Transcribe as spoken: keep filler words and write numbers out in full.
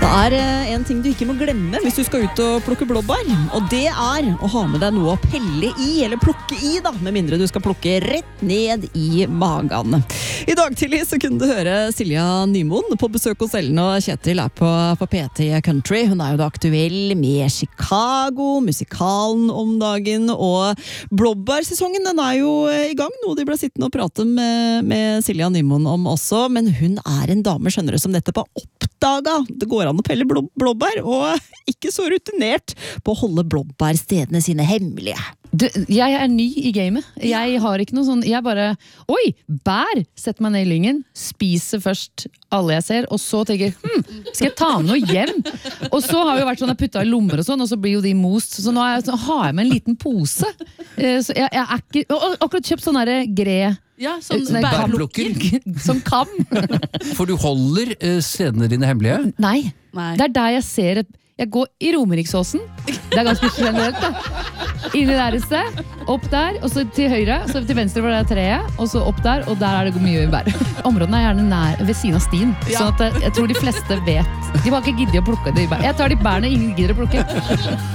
Det er en ting du ikke må glemme hvis du skal ut og plukke blåbær, og det er å ha med deg noe å pelle i, eller plukke i da, med mindre du skal plukke rett ned i magen. I dag tidlig så kunne du høre Silja Nymoen på besøk hos Ellen, og Kjetil er på, på P T Country. Hun er jo da aktuell med Chicago, musikalen om dagen, og blåbærsesongen den er jo i gang, noe de ble sittende og prate med, med Silja Nymoen om også, men hun er en dame, skjønner du, som nettopp har oppdaga. Det går an å pelle blå, blåbær, og ikke så rutinert på å holde blåbærstedene sine hemmelige. Du, jeg er ny i gamet. Jeg har ikke noe sånn, jeg bare, oi, bær, setter meg ned i lyngen, spiser først alle jeg ser, og så tenker, hm, skal jeg ta med noe hjem? Og så har det jo vært sånn, jeg puttet i lommer og sånn, og så blir jo de most, så nå er jeg, så har jeg med en liten pose. Så jeg, jeg er ikke, og akkurat kjøpt sånn der gre, ja, sånn bærplukker. Som kam. For du holder uh, stedene dine hemmelige? Nei. Nei, det er der jeg ser et, jeg går i Romeriksåsen, det er ganske generelt da, inn i der et sted, opp der, og så til høyre, så til venstre hvor det er treet, og så opp der, og der er det mye bær. Områdene er gjerne nær, ved siden av stien, ja. Sånn at jeg tror de fleste vet, de har ikke giddet å plukke det, jeg tar de bærene ingen gidder å plukke.